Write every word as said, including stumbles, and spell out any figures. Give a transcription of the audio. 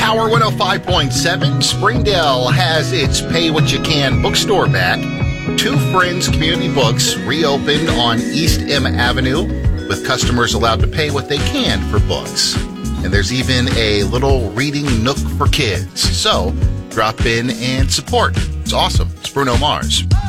Power one oh five point seven, Springdale has its Pay What You Can bookstore back. Two Friends Community Books reopened on East M Avenue, with customers allowed to pay what they can for books. And there's even a little reading nook for kids. So drop in and support. It's awesome. It's Bruno Mars.